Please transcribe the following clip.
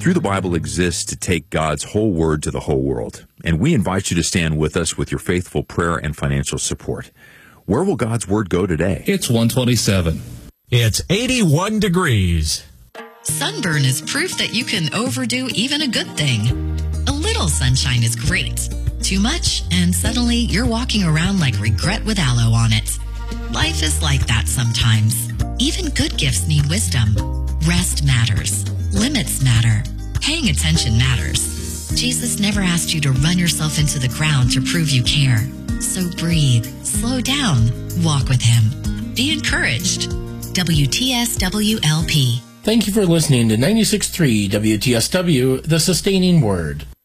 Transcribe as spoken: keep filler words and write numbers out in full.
Through the Bible exists to take God's whole word to the whole world, and we invite you to stand with us with your faithful prayer and financial support. Where will God's word go today? It's one twenty-seven. It's eighty-one degrees. Sunburn is proof that you can overdo even a good thing. A little sunshine is great. Too much, and suddenly you're walking around like regret with aloe on it. Life is like that sometimes. Even good gifts need wisdom. Rest matters. Limits matter. Paying attention matters. Jesus never asked you to run yourself into the ground to prove you care. So breathe, slow down, walk with him. Be encouraged. W T S W L P. Thank you for listening to ninety-six point three W T S W, The Sustaining Word.